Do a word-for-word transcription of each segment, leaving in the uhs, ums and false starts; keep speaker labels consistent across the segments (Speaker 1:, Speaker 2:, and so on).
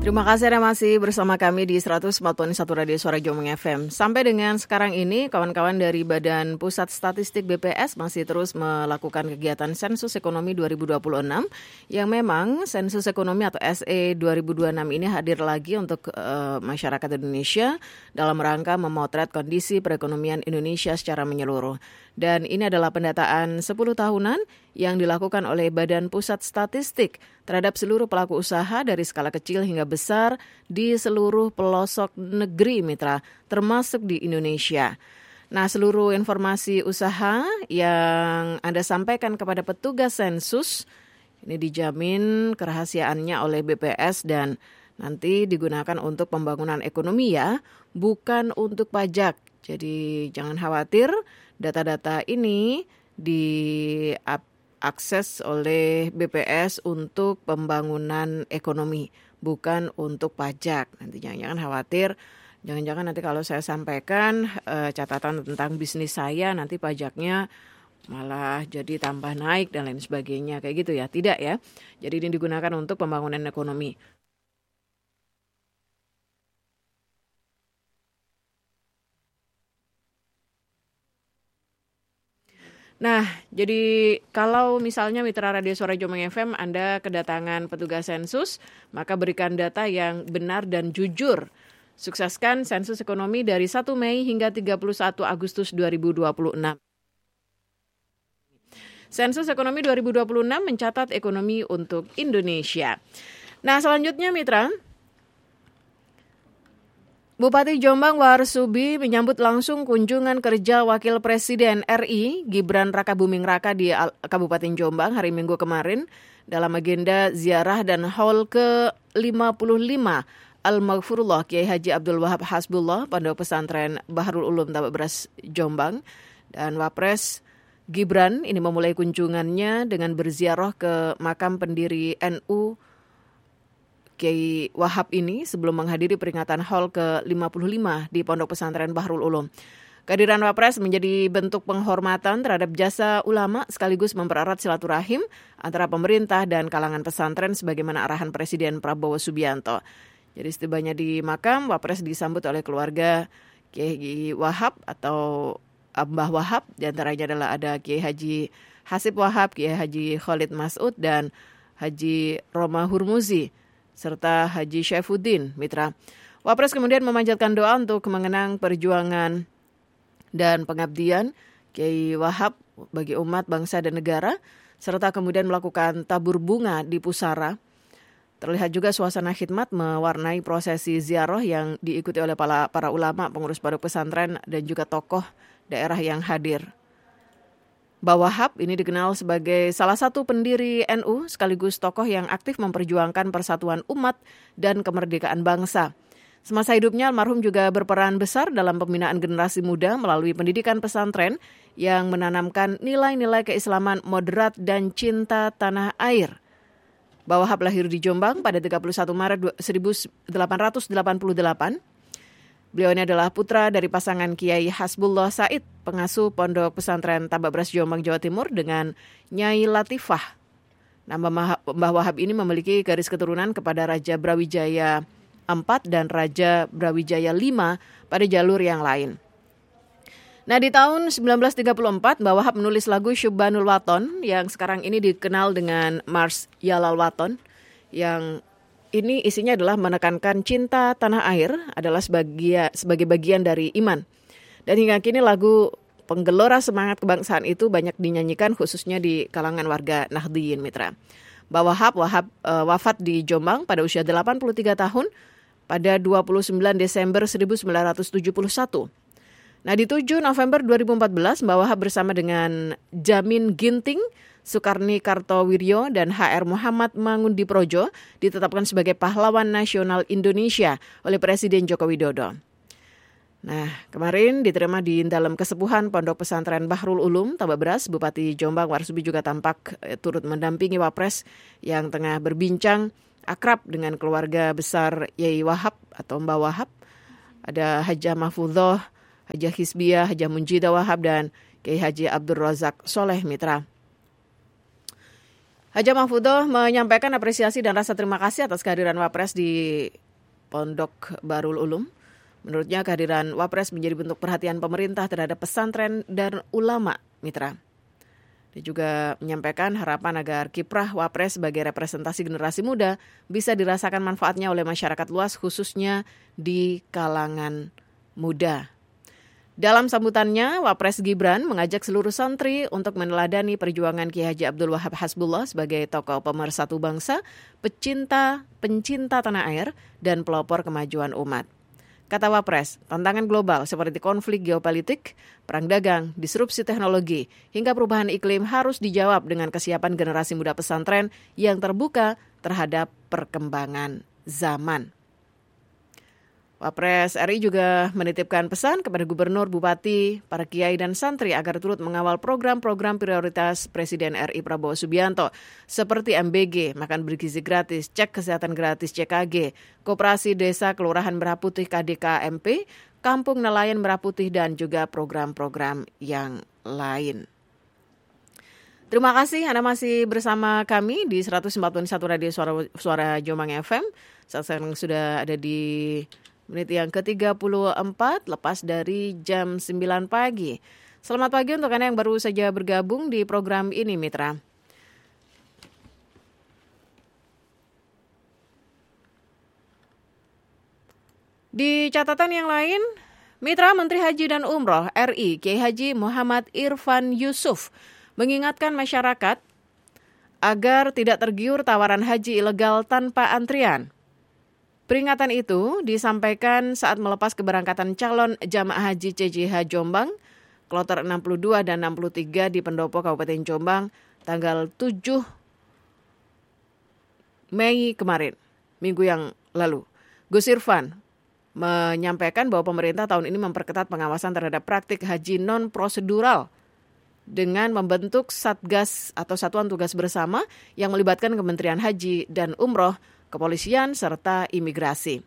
Speaker 1: Terima kasih Anda masih bersama kami di seratus empat puluh satu Radio Suara Jombang F M. Sampai dengan sekarang ini, kawan-kawan dari Badan Pusat Statistik B P S masih terus melakukan kegiatan sensus ekonomi dua ribu dua puluh enam, yang memang sensus ekonomi atau S E dua ribu dua puluh enam ini hadir lagi untuk uh, masyarakat Indonesia dalam rangka memotret kondisi perekonomian Indonesia secara menyeluruh. Dan ini adalah pendataan sepuluh tahunan yang dilakukan oleh Badan Pusat Statistik terhadap seluruh pelaku usaha dari skala kecil hingga besar di seluruh pelosok negeri mitra, termasuk di Indonesia. Nah, seluruh informasi usaha yang Anda sampaikan kepada petugas sensus ini dijamin kerahasiaannya oleh B P S dan nanti digunakan untuk pembangunan ekonomi ya, bukan untuk pajak. Jadi jangan khawatir, data-data ini diakses oleh B P S untuk pembangunan ekonomi, bukan untuk pajak. Nanti jangan-jangan khawatir, jangan-jangan nanti kalau saya sampaikan eh, catatan tentang bisnis saya, nanti pajaknya malah jadi tambah naik dan lain sebagainya. Kayak gitu ya, tidak ya. Jadi ini digunakan untuk pembangunan ekonomi. Nah, jadi kalau misalnya mitra Radio Suara Jombang F M Anda kedatangan petugas sensus, maka berikan data yang benar dan jujur. Sukseskan sensus ekonomi dari satu Mei hingga tiga puluh satu Agustus dua ribu dua puluh enam. Sensus ekonomi dua ribu dua puluh enam mencatat ekonomi untuk Indonesia. Nah, selanjutnya mitra, Bupati Jombang Warsubi menyambut langsung kunjungan kerja Wakil Presiden R I Gibran Rakabuming Raka di Kabupaten Jombang hari Minggu kemarin dalam agenda ziarah dan haul ke lima puluh lima Al-Maghfurullah Kiai Haji Abdul Wahab Hasbullah Pondok Pesantren Bahrul Ulum Tabak Beras Jombang. Dan Wapres Gibran ini memulai kunjungannya dengan berziarah ke makam pendiri N U Kiai Wahab ini sebelum menghadiri peringatan haul ke lima puluh lima di Pondok Pesantren Bahrul Ulum. Kehadiran Wapres menjadi bentuk penghormatan terhadap jasa ulama sekaligus mempererat silaturahim antara pemerintah dan kalangan pesantren sebagaimana arahan Presiden Prabowo Subianto. Jadi setibanya di makam, Wapres disambut oleh keluarga Kiai Wahab atau Mbah Wahab, di antaranya adalah ada Kiai Haji Hasib Wahab, Kiai Haji Khalid Mas'ud dan Haji Roma Hurmuzi serta Haji Syaifuddin, mitra. Wapres kemudian memanjatkan doa untuk mengenang perjuangan dan pengabdian Kiai Wahab bagi umat, bangsa, dan negara, serta kemudian melakukan tabur bunga di pusara. Terlihat juga suasana khidmat mewarnai prosesi ziarah yang diikuti oleh para, para ulama, pengurus pondok pesantren, dan juga tokoh daerah yang hadir. Mbah Wahab ini dikenal sebagai salah satu pendiri N U sekaligus tokoh yang aktif memperjuangkan persatuan umat dan kemerdekaan bangsa. Semasa hidupnya almarhum juga berperan besar dalam pembinaan generasi muda melalui pendidikan pesantren yang menanamkan nilai-nilai keislaman moderat dan cinta tanah air. Mbah Wahab lahir di Jombang pada tiga puluh satu Maret seribu delapan ratus delapan puluh delapan. Beliau ini adalah putra dari pasangan Kiai Hasbullah Said, pengasuh Pondok Pesantren Tabak Beras Jombang, Jawa Timur dengan Nyai Latifah. Nama Mbah Wahab ini memiliki garis keturunan kepada Raja Brawijaya empat dan Raja Brawijaya lima pada jalur yang lain. Nah, di tahun seribu sembilan ratus tiga puluh empat, Mbah Wahab menulis lagu Syubhanul Waton yang sekarang ini dikenal dengan Mars Yalal Waton, yang ini isinya adalah menekankan cinta tanah air adalah sebagai, sebagai bagian dari iman. Dan hingga kini lagu penggelora semangat kebangsaan itu banyak dinyanyikan khususnya di kalangan warga Nahdliyin, mitra. Mbah Wahab, Wahab e, wafat di Jombang pada usia delapan puluh tiga tahun pada dua puluh sembilan Desember seribu sembilan ratus tujuh puluh satu. Nah, di tujuh November dua ribu empat belas, Mbah Wahab bersama dengan Jamin Ginting, Sukarni Kartowiryo, dan H R Muhammad Mangundiprojo ditetapkan sebagai pahlawan nasional Indonesia oleh Presiden Joko Widodo. Nah, kemarin diterima di dalam kesepuhan Pondok Pesantren Bahrul Ulum, Tabak Beras, Bupati Jombang Warsubi juga tampak eh, turut mendampingi Wapres yang tengah berbincang akrab dengan keluarga besar Yai Wahab atau Mbah Wahab. Ada Hajah Mahfudzoh, Hajah Hisbiah, Hajah Munjidah Wahab, dan Kiai Haji Abdul Razak Soleh, mitra. Haja Mahfudoh menyampaikan apresiasi dan rasa terima kasih atas kehadiran Wapres di Pondok Darul Ulum. Menurutnya kehadiran Wapres menjadi bentuk perhatian pemerintah terhadap pesantren dan ulama mitra. Dia juga menyampaikan harapan agar kiprah Wapres sebagai representasi generasi muda bisa dirasakan manfaatnya oleh masyarakat luas khususnya di kalangan muda. Dalam sambutannya, Wapres Gibran mengajak seluruh santri untuk meneladani perjuangan Kiai Haji Abdul Wahab Hasbullah sebagai tokoh pemersatu bangsa, pecinta, pencinta tanah air, dan pelopor kemajuan umat. Kata Wapres, tantangan global seperti konflik geopolitik, perang dagang, disrupsi teknologi, hingga perubahan iklim harus dijawab dengan kesiapan generasi muda pesantren yang terbuka terhadap perkembangan zaman. Wapres R I juga menitipkan pesan kepada gubernur, bupati, para kiai dan santri agar turut mengawal program-program prioritas Presiden R I Prabowo Subianto seperti M B G, makan bergizi gratis, cek kesehatan gratis C K G, Koperasi Desa Kelurahan Merah Putih K D K M P, Kampung Nelayan Merah Putih dan juga program-program yang lain. Terima kasih Anda masih bersama kami di seratus empat puluh satu Radio Suara, Suara Jombang F M. Saat sekarang sudah ada di menit yang ke tiga puluh empat, lepas dari jam sembilan pagi. Selamat pagi untuk Anda yang baru saja bergabung di program ini, Mitra. Di catatan yang lain, Mitra Menteri Haji dan Umroh R I, Kiai Haji Muhammad Irfan Yusuf, mengingatkan masyarakat agar tidak tergiur tawaran haji ilegal tanpa antrian. Peringatan itu disampaikan saat melepas keberangkatan calon jamaah haji C J H Jombang, kloter enam puluh dua dan enam puluh tiga di Pendopo Kabupaten Jombang, tanggal tujuh Mei kemarin, minggu yang lalu. Gus Irfan menyampaikan bahwa pemerintah tahun ini memperketat pengawasan terhadap praktik haji non-prosedural dengan membentuk Satgas atau Satuan Tugas Bersama yang melibatkan Kementerian Haji dan Umroh, Kepolisian, serta Imigrasi.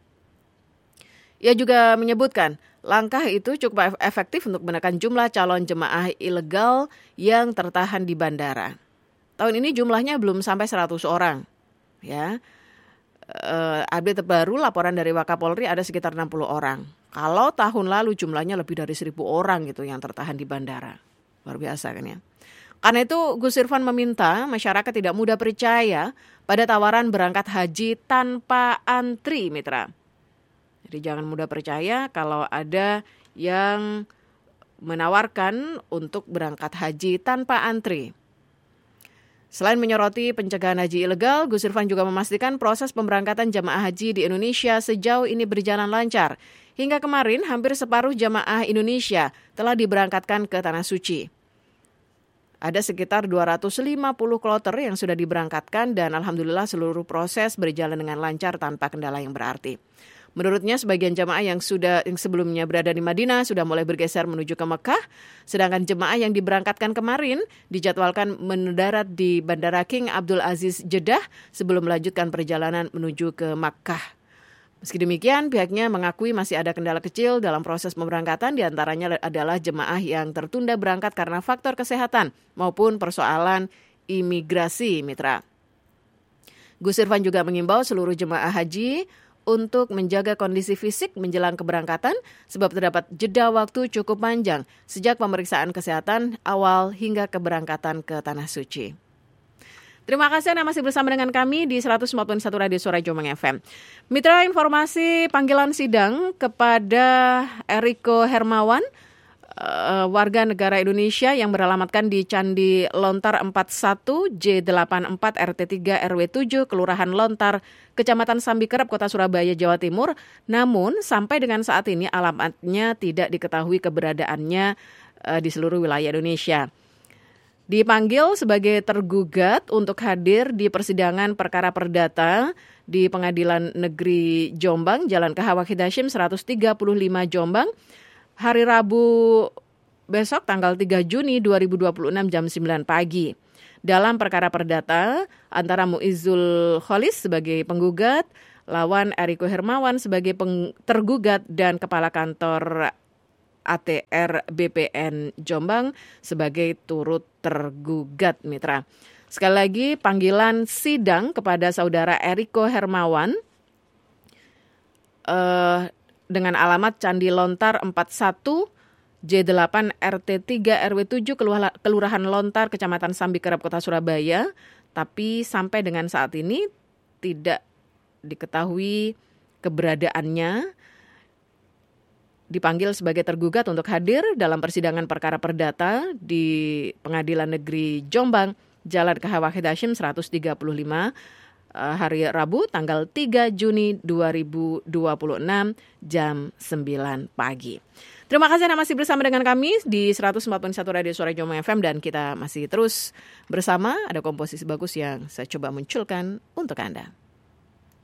Speaker 1: Ia juga menyebutkan langkah itu cukup efektif untuk menekan jumlah calon jemaah ilegal yang tertahan di bandara. Tahun ini jumlahnya belum sampai seratus orang. Ya, uh, update terbaru laporan dari Wakapolri ada sekitar enam puluh orang. Kalau tahun lalu jumlahnya lebih dari seribu orang gitu yang tertahan di bandara. Luar biasa kan ya. Karena itu Gus Irfan meminta masyarakat tidak mudah percaya pada tawaran berangkat haji tanpa antri, Mitra. Jadi jangan mudah percaya kalau ada yang menawarkan untuk berangkat haji tanpa antri. Selain menyoroti pencegahan haji ilegal, Gus Irfan juga memastikan proses pemberangkatan jamaah haji di Indonesia sejauh ini berjalan lancar. Hingga kemarin hampir separuh jamaah Indonesia telah diberangkatkan ke Tanah Suci. Ada sekitar dua ratus lima puluh kloter yang sudah diberangkatkan dan alhamdulillah seluruh proses berjalan dengan lancar tanpa kendala yang berarti. Menurutnya sebagian jamaah yang sudah yang sebelumnya berada di Madinah sudah mulai bergeser menuju ke Mekah, sedangkan jemaah yang diberangkatkan kemarin dijadwalkan mendarat di Bandara King Abdul Aziz Jeddah sebelum melanjutkan perjalanan menuju ke Makkah. Meski demikian, pihaknya mengakui masih ada kendala kecil dalam proses pemberangkatan, diantaranya adalah jemaah yang tertunda berangkat karena faktor kesehatan maupun persoalan imigrasi, Mitra. Gus Irfan juga mengimbau seluruh jemaah haji untuk menjaga kondisi fisik menjelang keberangkatan sebab terdapat jeda waktu cukup panjang sejak pemeriksaan kesehatan awal hingga keberangkatan ke Tanah Suci. Terima kasih Anda masih bersama dengan kami di seratus empat puluh satu Radio Suara Jombang F M. Mitra, informasi panggilan sidang kepada Eriko Hermawan, uh, warga negara Indonesia yang beralamatkan di Candi Lontar empat puluh satu J delapan puluh empat R T tiga R W tujuh Kelurahan Lontar, Kecamatan Sambikerep, Kota Surabaya, Jawa Timur. Namun sampai dengan saat ini alamatnya tidak diketahui keberadaannya uh, di seluruh wilayah Indonesia. Dipanggil sebagai tergugat untuk hadir di persidangan perkara perdata di Pengadilan Negeri Jombang, Jalan K H Wahid Hasyim seratus tiga puluh lima Jombang, hari Rabu besok tanggal tiga Juni dua ribu dua puluh enam jam sembilan pagi. Dalam perkara perdata antara Muizzul Kholis sebagai penggugat, lawan Eriko Hermawan sebagai peng- tergugat dan Kepala Kantor A T R B P N Jombang sebagai turut tergugat, Mitra. Sekali lagi panggilan sidang kepada saudara Eriko Hermawan uh, dengan alamat Candi Lontar empat puluh satu J delapan R T tiga R W tujuh Kelurahan Lontar, Kecamatan Sambikerap, Kota Surabaya. Tapi sampai dengan saat ini tidak diketahui keberadaannya. Dipanggil sebagai tergugat untuk hadir dalam persidangan perkara perdata di Pengadilan Negeri Jombang, Jalan K H Wahid Hasyim seratus tiga puluh lima, hari Rabu tanggal tiga Juni dua ribu dua puluh enam jam sembilan pagi. Terima kasih Anda masih bersama dengan kami di seratus empat puluh satu Radio Suara Jombang F M dan kita masih terus bersama. Ada komposisi bagus yang saya coba munculkan untuk Anda.